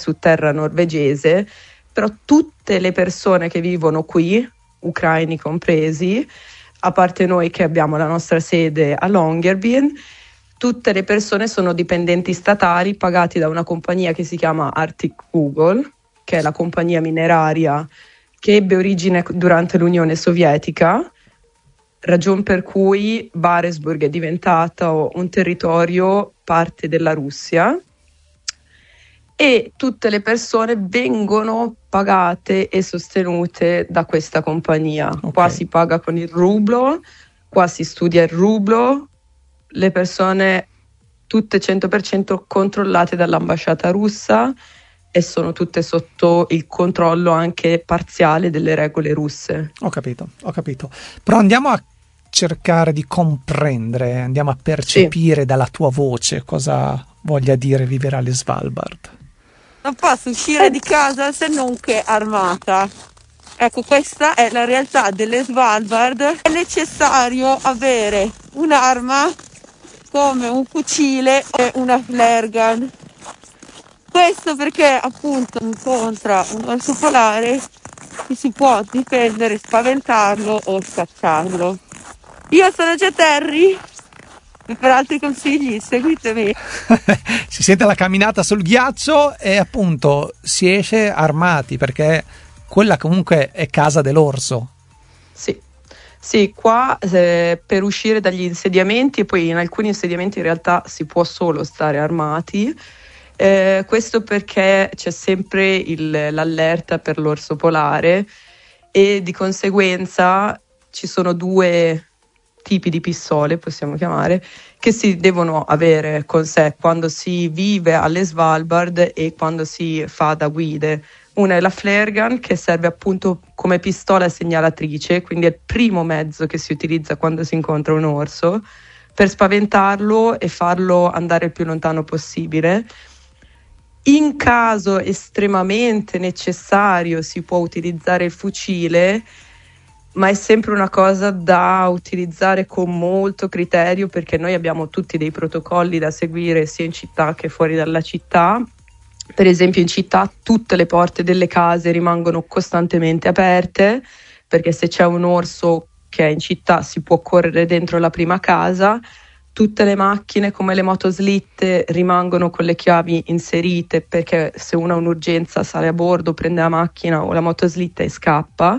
su terra norvegese, però tutte le persone che vivono qui, ucraini compresi, a parte noi che abbiamo la nostra sede a Longyearbyen, tutte le persone sono dipendenti statali pagati da una compagnia che si chiama Arctic Google, che è la compagnia mineraria che ebbe origine durante l'Unione Sovietica, ragion per cui Barentsburg è diventato un territorio parte della Russia, e tutte le persone vengono pagate e sostenute da questa compagnia. Okay. Qua si paga con il rublo, qua si studia il rublo, le persone tutte 100% controllate dall'ambasciata russa e sono tutte sotto il controllo anche parziale delle regole russe. Ho capito. Però andiamo a cercare di comprendere, andiamo a percepire dalla tua voce cosa voglia dire vivere alle Svalbard. Non posso uscire di casa se non che armata. Ecco, questa è la realtà delle Svalbard. È necessario avere un'arma come un fucile e una flare gun. Questo perché appunto incontra un orso polare, ci si può difendere, spaventarlo o scacciarlo. Io sono già Terry e per altri consigli seguitemi. Si sente la camminata sul ghiaccio e appunto si esce armati, perché quella comunque è casa dell'orso. Sì, qua per uscire dagli insediamenti, e poi in alcuni insediamenti in realtà si può solo stare armati, questo perché c'è sempre l'allerta per l'orso polare e di conseguenza ci sono 2 tipi di pistole, possiamo chiamare, che si devono avere con sé quando si vive alle Svalbard e quando si fa da guide. Una è la flare gun, che serve appunto come pistola segnalatrice, quindi è il primo mezzo che si utilizza quando si incontra un orso per spaventarlo e farlo andare il più lontano possibile. In caso estremamente necessario si può utilizzare il fucile, ma è sempre una cosa da utilizzare con molto criterio, perché noi abbiamo tutti dei protocolli da seguire sia in città che fuori dalla città. Per esempio in città tutte le porte delle case rimangono costantemente aperte, perché se c'è un orso che è in città si può correre dentro la prima casa. Tutte le macchine come le motoslitte rimangono con le chiavi inserite, perché se uno ha un'urgenza sale a bordo, prende la macchina o la motoslitta e scappa,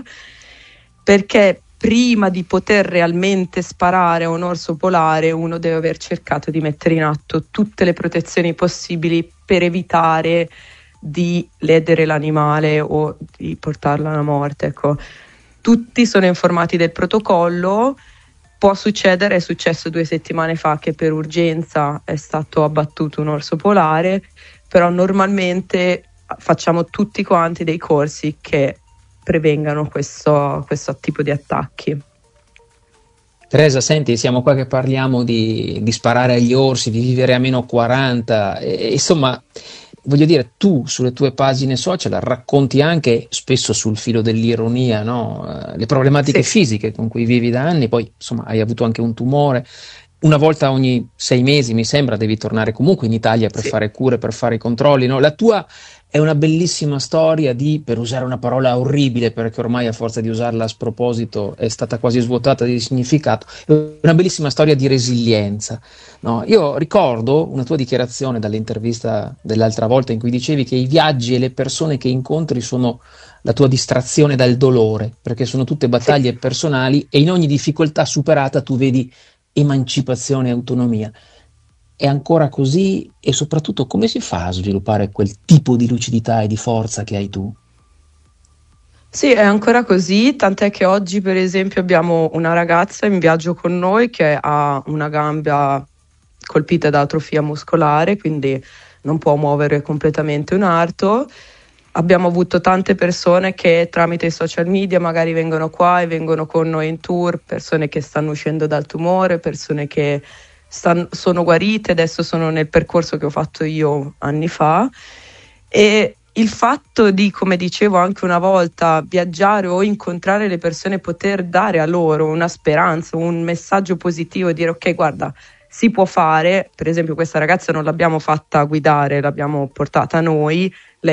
perché prima di poter realmente sparare a un orso polare uno deve aver cercato di mettere in atto tutte le protezioni possibili per evitare di ledere l'animale o di portarlo alla morte. Ecco. Tutti sono informati del protocollo. Può succedere, è successo 2 settimane fa che per urgenza è stato abbattuto un orso polare, però normalmente facciamo tutti quanti dei corsi che prevengano questo tipo di attacchi. Teresa, senti, siamo qua che parliamo di sparare agli orsi, di vivere a -40, insomma, voglio dire, tu sulle tue pagine social racconti anche, spesso sul filo dell'ironia, no? Le problematiche fisiche con cui vivi da anni, poi insomma hai avuto anche un tumore, una volta ogni 6 mesi mi sembra devi tornare comunque in Italia per fare cure, per fare i controlli, no? La tua è una bellissima storia di, per usare una parola orribile perché ormai a forza di usarla a sproposito è stata quasi svuotata di significato, è una bellissima storia di resilienza, no? Io ricordo una tua dichiarazione dall'intervista dell'altra volta in cui dicevi che i viaggi e le persone che incontri sono la tua distrazione dal dolore, perché sono tutte battaglie personali e in ogni difficoltà superata tu vedi emancipazione e autonomia. È ancora così? E soprattutto come si fa a sviluppare quel tipo di lucidità e di forza che hai tu? Sì, è ancora così, tant'è che oggi per esempio abbiamo una ragazza in viaggio con noi che ha una gamba colpita da atrofia muscolare, quindi non può muovere completamente un arto. Abbiamo avuto tante persone che tramite i social media magari vengono qua e vengono con noi in tour, persone che stanno uscendo dal tumore, persone che sono guarite, adesso sono nel percorso che ho fatto io anni fa, e il fatto di, come dicevo anche una volta, viaggiare o incontrare le persone, poter dare a loro una speranza, un messaggio positivo, dire ok, guarda, si può fare. Per esempio questa ragazza non l'abbiamo fatta guidare, l'abbiamo portata noi,